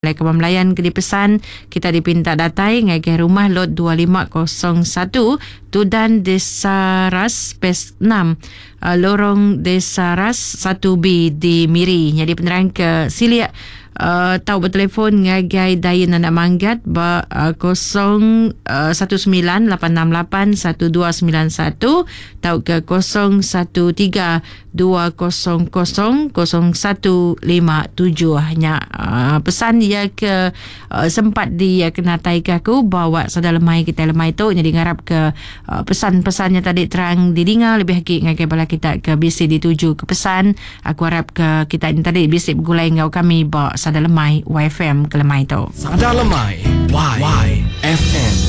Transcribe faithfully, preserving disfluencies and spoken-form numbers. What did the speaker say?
Balai Kebun Melayan ke dipesan kita dipinta datai ngai ke rumah lot dua lima kosong satu Tudan Desa Ras Pes enam uh, Lorong Desa Ras satu B di Miri. Jadi penerang ke siliak Uh, tahu bertelefon ngagai Dayan anak manggat ba uh, kosong satu sembilan lapan enam lapan satu dua sembilan satu tahu ke kosong satu tiga dua kosong kosong kosong satu lima tujuh. Hanya uh, pesan dia ke uh, sempat dia kena tai ke aku bawa sada lemai kita lemai tu. Jadi ngarap ke uh, pesan-pesannya tadi terang didengar lebih hakik ngagai bala kita ke bisi dituju ke pesan. Aku harap ke kita ini tadi bisi bergulai ngau kami bawa Sada Lemai Y F M ke lemai tu. Sada Lemai Y F M.